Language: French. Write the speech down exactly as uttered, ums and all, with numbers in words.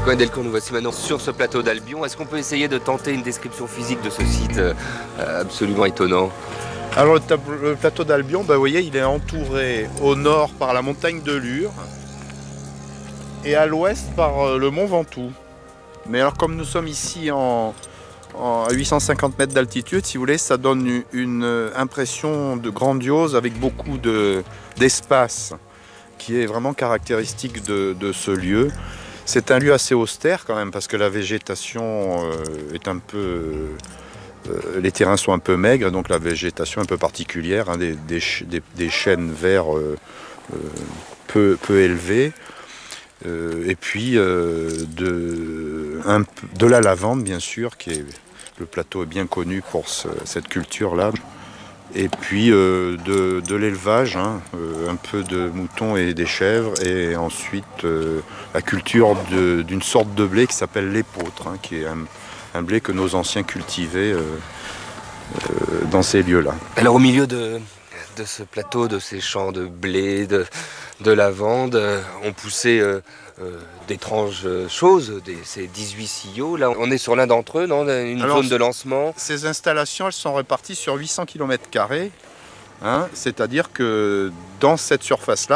Sylvain Delcourt, nous voici maintenant sur ce plateau d'Albion. Est-ce qu'on peut essayer de tenter une description physique de ce site euh, absolument étonnant? Alors le, le plateau d'Albion, bah, vous voyez, il est entouré au nord par la montagne de Lure et à l'ouest par euh, le mont Ventoux. Mais alors comme nous sommes ici en, en, à huit cent cinquante mètres d'altitude, si vous voulez, ça donne une, une impression de grandiose avec beaucoup de, d'espace qui est vraiment caractéristique de, de ce lieu. C'est un lieu assez austère quand même parce que la végétation euh, est un peu... Euh, les terrains sont un peu maigres, donc la végétation un peu particulière, hein, des, des, des, des chênes verts euh, euh, peu, peu élevés. Euh, et puis euh, de, un, de la lavande bien sûr, qui est, le plateau est bien connu pour ce, cette culture-là. Et puis euh, de, de l'élevage, hein, euh, un peu de moutons et des chèvres, et ensuite euh, la culture de, d'une sorte de blé qui s'appelle l'épeautre, hein, qui est un, un blé que nos anciens cultivaient euh, euh, dans ces lieux-là. Alors au milieu de, de ce plateau, de ces champs de blé, de, de lavande, euh, on poussait euh, euh, d'étranges choses, des, ces dix-huit sillaux. Là, on est sur l'un d'entre eux, non? Une Alors, zone de lancement. Ces installations, elles sont réparties sur huit cents kilomètres carrés, hein, c'est-à-dire que dans cette surface-là,